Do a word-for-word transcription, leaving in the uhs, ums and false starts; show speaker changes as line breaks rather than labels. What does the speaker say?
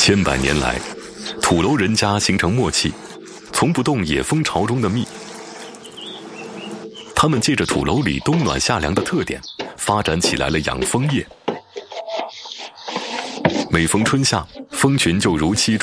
千百年来，土楼人家形成默契，从不动野蜂巢中的蜜。他们借着土楼里冬暖夏凉的特点，发展起来了养蜂业。每逢春夏，蜂群就如期